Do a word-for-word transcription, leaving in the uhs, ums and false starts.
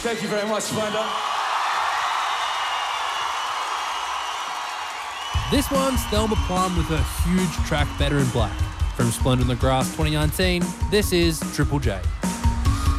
Thank you very much, Splendor. This one's Thelma Plum with her huge track Better in Black. From Splendour in the Grass twenty nineteen, this is Triple J.